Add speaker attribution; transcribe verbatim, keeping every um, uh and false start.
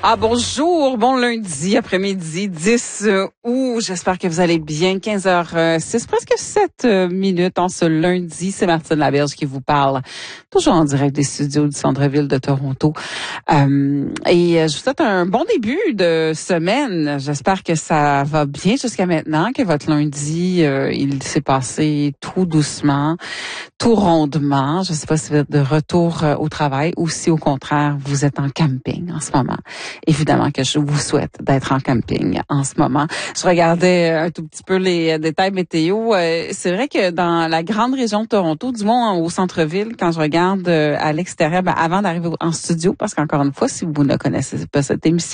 Speaker 1: Ah, bonjour, bon lundi après-midi, dix août. J'espère que vous allez bien. quinze heures six, presque sept minutes en ce lundi. C'est Martine Laberge qui vous parle, toujours en direct des studios du centre-ville de Toronto. Euh, et je vous souhaite un bon début de semaine. J'espère que ça va bien jusqu'à maintenant, que votre lundi, euh, il s'est passé tout doucement, tout rondement. Je ne sais pas si vous êtes de retour au travail ou si au contraire, vous êtes en camping en ce moment. Évidemment que je vous souhaite d'être en camping en ce moment. Je regardais un tout petit peu les détails météo. C'est vrai que dans la grande région de Toronto, du moins au centre-ville, quand je regarde à l'extérieur, ben avant d'arriver en studio, parce qu'encore une fois, si vous ne connaissez pas cette émission,